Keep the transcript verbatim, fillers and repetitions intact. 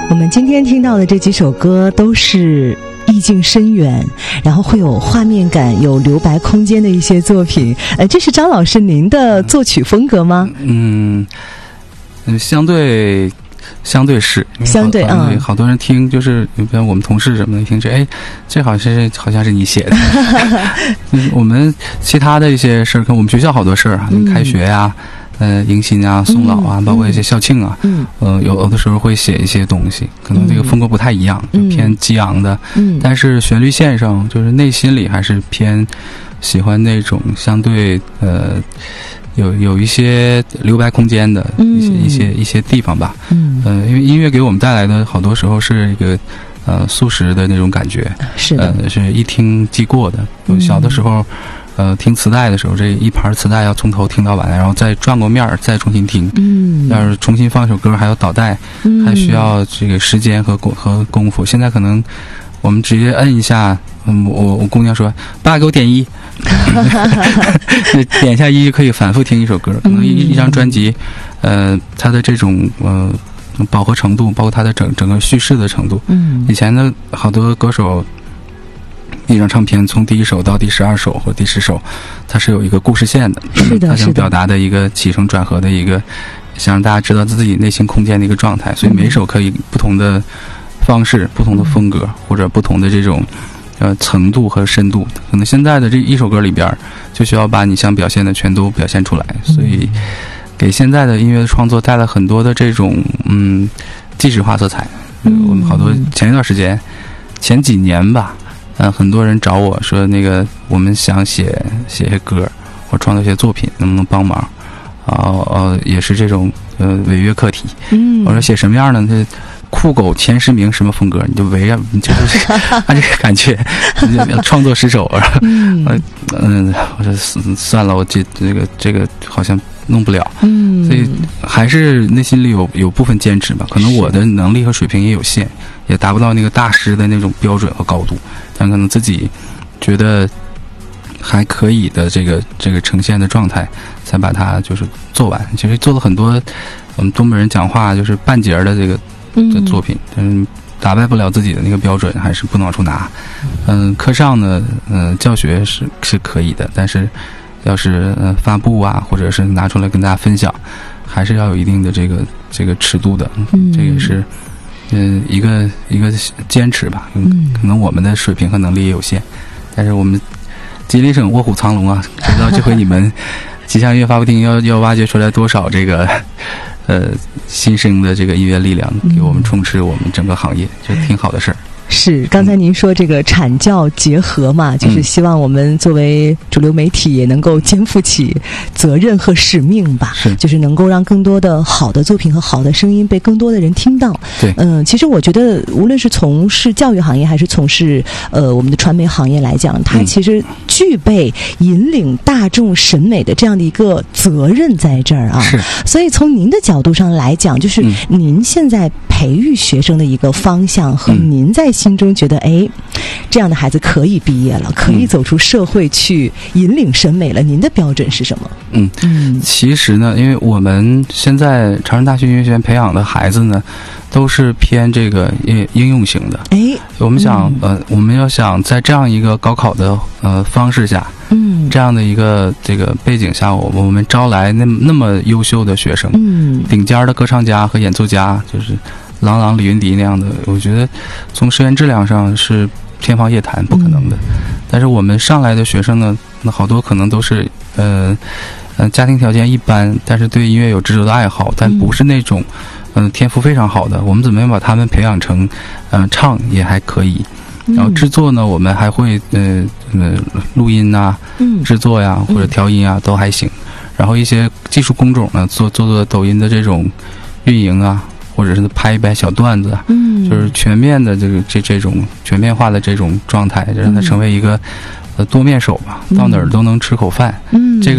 我们今天听到的这几首歌都是意境深远，然后会有画面感、有留白空间的一些作品。呃，这是张老师您的作曲风格吗？ 嗯，相对相对是， 相对啊、 嗯，好多人听就是，比如我们同事什么的听这，哎，这好像是好像是你写的。嗯，我们其他的一些事儿，跟我们学校好多事儿啊，嗯、开学呀、啊。呃，迎新啊，送老啊，嗯、包括一些校庆啊，嗯，呃，有的时候会写一些东西，可能这个风格不太一样，嗯、偏激昂的，嗯，但是旋律线上，就是内心里还是偏喜欢那种相对呃有有一些留白空间的一些、嗯、一些一些地方吧，嗯，呃，因为音乐给我们带来的好多时候是一个呃速食的那种感觉， 是的， 呃，是一听即过的，嗯、小的时候。呃，听磁带的时候，这一盘磁带要从头听到完，然后再转过面儿，再重新听。嗯，要是重新放一首歌，还要导带，嗯、还需要这个时间和功和功夫。现在可能我们直接摁一下，嗯，我我姑娘说：“爸，给我点一。”点一下一就可以反复听一首歌。可能一一张专辑，呃，它的这种呃饱和程度，包括它的整整个叙事的程度，嗯，以前的好多歌手。一张唱片从第一首到第十二首或第十首，它是有一个故事线的， 是的， 它想表达的一个起承转合的一个，想让大家知道自己内心空间的一个状态，所以每一首可以不同的方式、不同的风格或者不同的这种呃程度和深度。可能现在的这一首歌里边，就需要把你想表现的全都表现出来，所以给现在的音乐创作带来很多的这种嗯纪实化色彩。嗯，我们好多前一段时间，前几年吧。嗯，很多人找我说，那个我们想写写些歌，或创作一些作品，能不能帮忙？啊呃，也是这种呃违约课题。嗯，我说写什么样呢？这酷狗前十名什么风格，你就围着，你就是按这个感觉，你就创作十首。嗯嗯，我说算了，我这这个这个好像弄不了。嗯，所以还是内心里有有部分坚持吧。可能我的能力和水平也有限，也达不到那个大师的那种标准和高度。但可能自己觉得还可以的这个这个呈现的状态，才把它就是做完。其实做了很多我们东北人讲话就是半截的这个的作品，嗯，打败不了自己的那个标准，还是不能往出拿。嗯，课上呢，嗯、呃，教学是是可以的，但是要是呃发布啊，或者是拿出来跟大家分享，还是要有一定的这个这个尺度的。嗯，这也是。嗯，一个一个坚持吧，嗯，可能我们的水平和能力也有限，但是我们吉林省卧虎藏龙啊，不知道这回你们吉祥音乐发布厅要要挖掘出来多少这个呃新生的这个音乐力量，给我们充斥我们整个行业，就挺好的事儿。 是，刚才您说这个产教结合嘛，嗯、就是希望我们作为主流媒体也能够肩负起责任和使命吧， 是， 就是能够让更多的好的作品和好的声音被更多的人听到。 对， 嗯、呃，其实我觉得无论是从事教育行业还是从事呃我们的传媒行业来讲，它其实具备引领大众审美的这样的一个责任在这儿啊。 是， 所以从您的角度上来讲，就是您现在培育学生的一个方向和您在心中觉得哎，这样的孩子可以毕业了，可以走出社会去引领审美了，您的标准是什么？ 嗯嗯，其实呢，因为我们现在长春大学音乐学院培养的孩子呢，都是偏这个应应用型的。哎，我们想、嗯、呃，我们要想在这样一个高考的呃方式下，嗯，这样的一个这个背景下，我我们招来那那么优秀的学生，嗯，顶尖的歌唱家和演奏家，就是郎朗、李云迪那样的，我觉得从声源质量上是天方夜谭，不可能的。嗯、但是我们上来的学生呢，那好多可能都是呃呃家庭条件一般，但是对音乐有执着的爱好，但不是那种嗯、呃、天赋非常好的。我们怎么样把他们培养成嗯、呃、唱也还可以，然后制作呢，我们还会呃呃录音啊、制作呀、或者调音啊都还行。然后一些技术工种呢，做做做抖音的这种运营啊。或者是拍一拍小段子，嗯，就是全面的这个这这种全面化的这种状态，让他成为一个呃多面手吧，到哪儿都能吃口饭，嗯，这个。